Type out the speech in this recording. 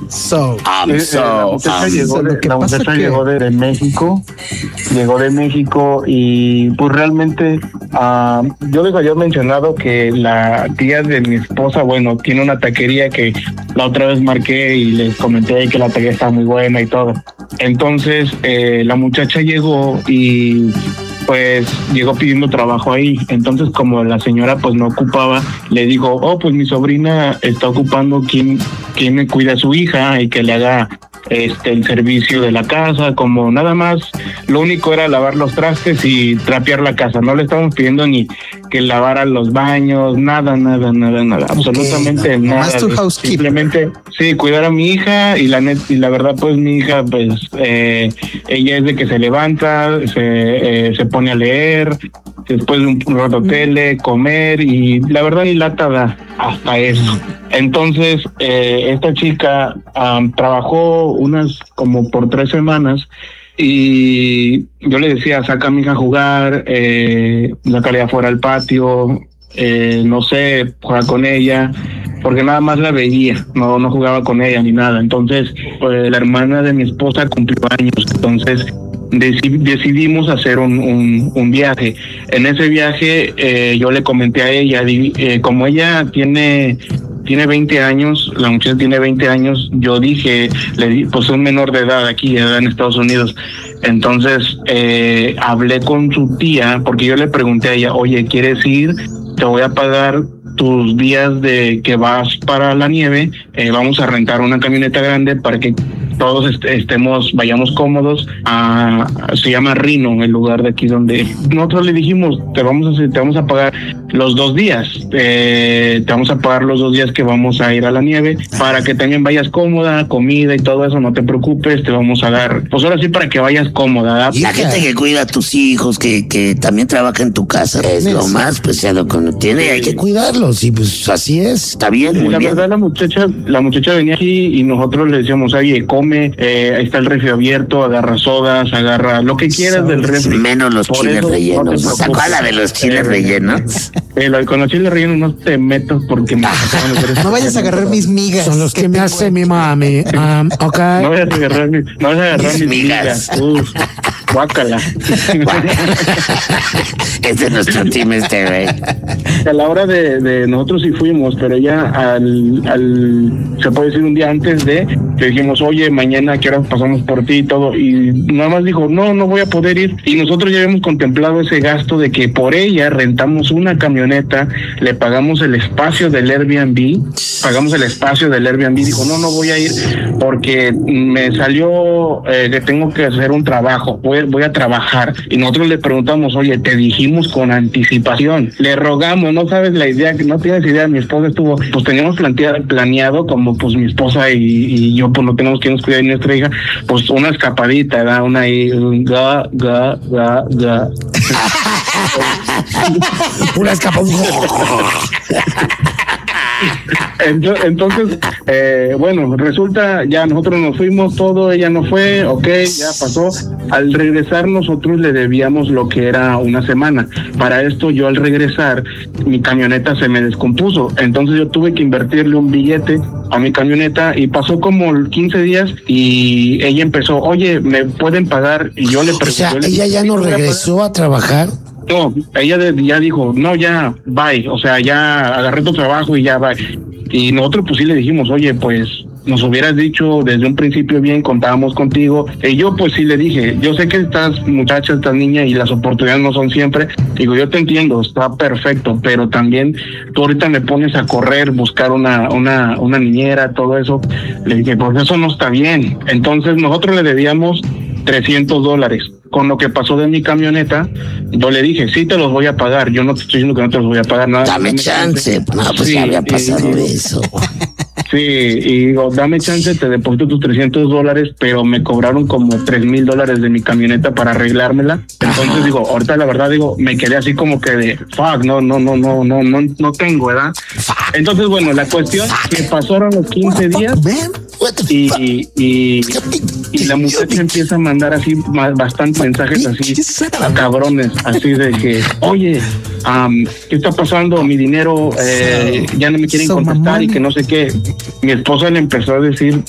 La muchacha llegó de México. Llegó de México y pues realmente yo les había mencionado que la tía de mi esposa, bueno, tiene una taquería que la otra vez marqué y les comenté que la taquería está muy buena y todo. Entonces la muchacha llegó y pues llegó pidiendo trabajo ahí. Entonces, como la señora pues no ocupaba, le digo, pues mi sobrina está ocupando quien me cuida a su hija y que le haga el servicio de la casa, como nada más, lo único era lavar los trastes y trapear la casa. No le estábamos pidiendo ni que lavara los baños, nada, absolutamente nada. Simplemente, sí, cuidar a mi hija y la verdad, pues mi hija, pues ella es de que se levanta, se pone a leer, después de un rato tele, comer y la verdad ni lata da hasta eso. Entonces, esta chica trabajó unas como por 3 semanas y yo le decía, saca a mi hija a jugar, sácale afuera al patio, no sé, juega con ella, porque nada más la veía, no jugaba con ella ni nada. Entonces, pues, la hermana de mi esposa cumplió años, entonces decidimos hacer un viaje. En ese viaje yo le comenté a ella, como ella tiene 20 años, la muchacha tiene 20 años, yo dije, pues es menor de edad aquí en Estados Unidos. Entonces hablé con su tía, porque yo le pregunté a ella, oye, ¿quieres ir? Te voy a pagar tus días de que vas para la nieve, vamos a rentar una camioneta grande para que todos vayamos cómodos. Se llama Reno, el lugar de aquí donde nosotros le dijimos, te vamos a pagar los 2 días, te vamos a pagar los 2 días que vamos a ir a la nieve para que también vayas cómoda, comida y todo eso, no te preocupes, te vamos a dar, pues ahora sí para que vayas cómoda, ¿verdad? La gente que cuida a tus hijos, que también trabaja en tu casa, es lo más preciado que uno tiene, hay que cuidarlos y pues así es, está bien, muy bien. La verdad la muchacha venía aquí y nosotros le decíamos, oye, come, ahí está el refri abierto, agarra sodas, agarra lo que quieras del refri. Menos los chiles rellenos. ¿No se acuerda de los chiles rellenos? Con los chiles rellenos no te metas porque no vayas a agarrar mis migas. Son los que me hace mi mami. Okay. No vayas a agarrar mis migas. Guácala. Este es nuestro team, güey. A la hora de nosotros sí fuimos, pero ya se puede decir un día antes le dijimos, oye, mañana que hora pasamos por ti y todo, y nada más dijo, no voy a poder ir, y nosotros ya habíamos contemplado ese gasto de que por ella rentamos una camioneta, le pagamos el espacio del Airbnb, dijo, no voy a ir porque me salió que tengo que hacer un trabajo, voy a trabajar, y nosotros le preguntamos, oye, te dijimos con anticipación, le rogamos, no sabes la idea, no tienes idea, mi esposa estuvo, pues teníamos planeado como pues mi esposa y yo pues no tenemos que nos cuidar de nuestra hija, pues una escapadita, ¿verdad? Una ahí, ga. Una escapadita. Entonces, bueno, resulta, ya nosotros nos fuimos, todo, ella no fue, ya pasó. Al regresar nosotros le debíamos lo que era una semana. Para esto yo al regresar, mi camioneta se me descompuso, entonces yo tuve que invertirle un billete a mi camioneta y pasó como 15 días y ella empezó, oye, ¿me pueden pagar? Y yo le pregunté. O sea, ella ya no regresó a trabajar. No, ella ya dijo, no, ya, bye, o sea, ya agarré tu trabajo y ya, bye. Y nosotros pues sí le dijimos, oye, pues nos hubieras dicho desde un principio bien, contábamos contigo. Y yo pues sí le dije, yo sé que estas muchachas, estas niñas y las oportunidades no son siempre. Digo, yo te entiendo, está perfecto, pero también tú ahorita me pones a correr, buscar una niñera, todo eso. Le dije, pues eso no está bien. Entonces nosotros le debíamos $300. Con lo que pasó de mi camioneta, yo le dije, sí te los voy a pagar, yo no te estoy diciendo que no te los voy a pagar nada. Dame chance, no, pues sí, ya había pasado eso. Sí, y digo, dame chance, te deposito tus $300, pero me cobraron como $3,000 de mi camioneta para arreglármela. Entonces digo, ahorita la verdad digo, me quedé así como que de, fuck, no tengo, ¿verdad? Entonces bueno, la cuestión que pasaron los 15 días y la muchacha empieza a mandar así bastantes mensajes así a cabrones, así de que, oye, ¿qué está pasando? Mi dinero ya no me quieren contestar y que no sé qué. Mi esposa le empezó a decir